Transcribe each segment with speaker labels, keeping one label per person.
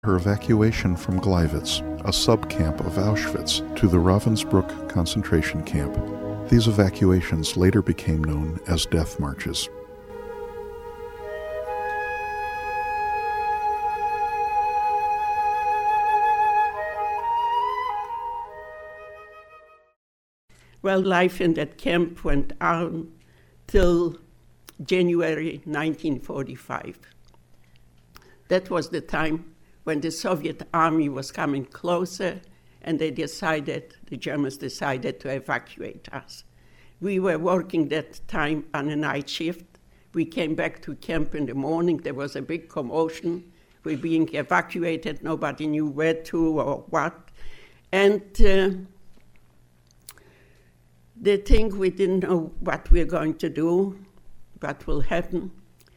Speaker 1: her evacuation from Gleiwitz, a subcamp of Auschwitz, to the Ravensbrück concentration camp. These evacuations later became known as death marches.
Speaker 2: Well, life in that camp went on till January 1945. That was the time when the Soviet army was coming closer, and the Germans decided to evacuate us. We were working that time on a night shift. We came back to camp in the morning. There was a big commotion. We were being evacuated. Nobody knew where to or what. And the thing, we didn't know what we were going to do, what will happen.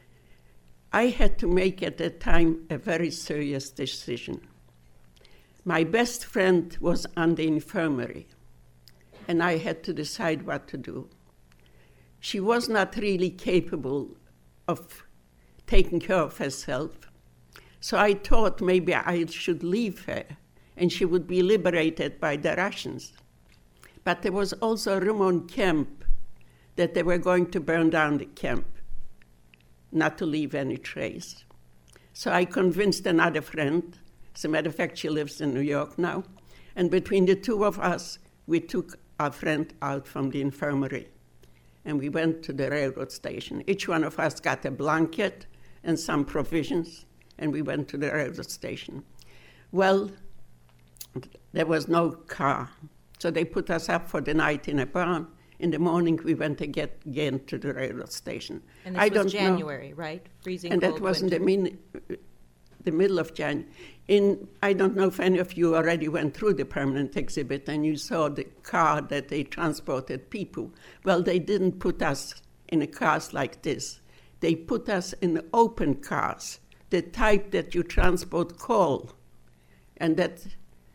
Speaker 2: I had to make at that time a very serious decision. My best friend was on the infirmary, and I had to decide what to do. She was not really capable of taking care of herself, so I thought maybe I should leave her, and she would be liberated by the Russians. But there was also a rumor in camp that they were going to burn down the camp, not to leave any trace. So I convinced another friend. As a matter of fact, she lives in New York now. And between the two of us, we took our friend out from the infirmary. And we went to the railroad station. Each one of us got a blanket and some provisions, and we went to the railroad station. Well, there was no car. So they put us up for the night in a barn. In the morning, we went again to the railroad station.
Speaker 3: And this was January, right? Freezing
Speaker 2: and
Speaker 3: cold
Speaker 2: that was
Speaker 3: winter.
Speaker 2: in the middle of January. I don't know if any of you already went through the permanent exhibit and you saw the car that they transported people. Well, they didn't put us in cars like this. They put us in open cars, the type that you transport coal. And that,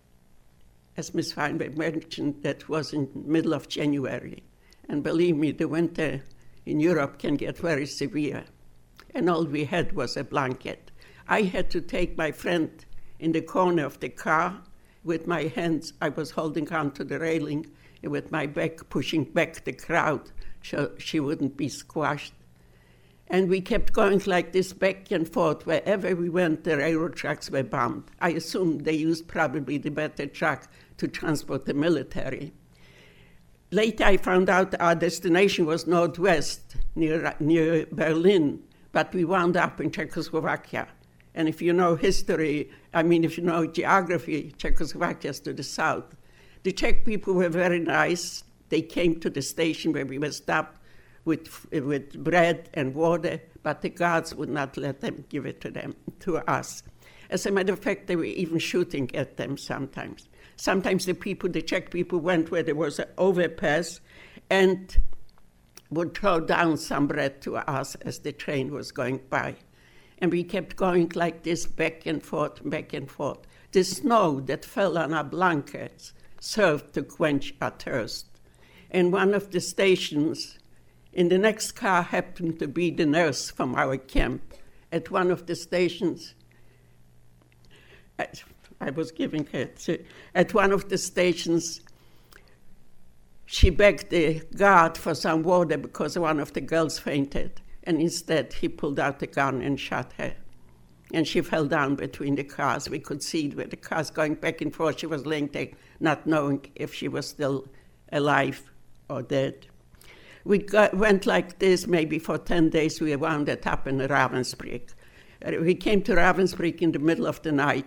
Speaker 2: as Ms. Feinberg mentioned, that was in the middle of January. And believe me, the winter in Europe can get very severe. And all we had was a blanket. I had to take my friend in the corner of the car. With my hands, I was holding on to the railing, and with my back pushing back the crowd so she wouldn't be squashed. And we kept going like this back and forth. Wherever we went, the railroad tracks were bombed. I assume they used probably the better truck to transport the military. Later, I found out our destination was northwest, near Berlin, but we wound up in Czechoslovakia. And if you know history, if you know geography, Czechoslovakia is to the south. The Czech people were very nice. They came to the station where we were stopped with bread and water, but the guards would not let them give it to us. As a matter of fact, they were even shooting at them sometimes. Sometimes the Czech people went where there was an overpass and would throw down some bread to us as the train was going by. And we kept going like this, back and forth, back and forth. The snow that fell on our blankets served to quench our thirst. And one of the stations, in the next car happened to be the nurse from our camp. At one of the stations, I was giving her, at one of the stations, she begged the guard for some water because one of the girls fainted. And instead, he pulled out the gun and shot her. And she fell down between the cars. We could see where the cars going back and forth. She was laying there, not knowing if she was still alive or dead. We went like this maybe for 10 days. We wound up in Ravensbrück. We came to Ravensbrück in the middle of the night.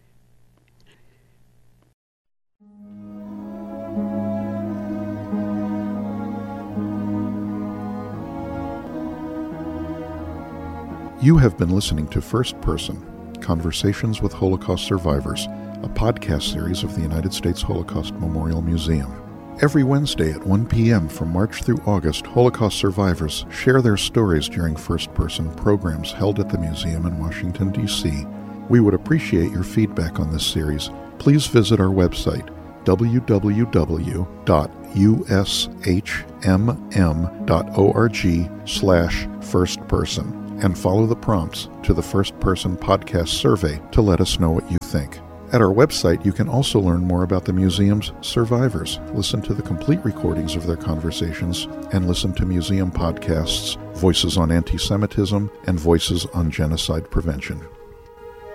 Speaker 1: You have been listening to First Person, Conversations with Holocaust Survivors, a podcast series of the United States Holocaust Memorial Museum. Every Wednesday at 1 p.m. from March through August, Holocaust survivors share their stories during first-person programs held at the museum in Washington, D.C. We would appreciate your feedback on this series. Please visit our website, www.ushmm.org/firstperson. and follow the prompts to the First Person Podcast survey to let us know what you think. At our website, you can also learn more about the museum's survivors, listen to the complete recordings of their conversations, and listen to museum podcasts, Voices on Anti-Semitism and Voices on Genocide Prevention.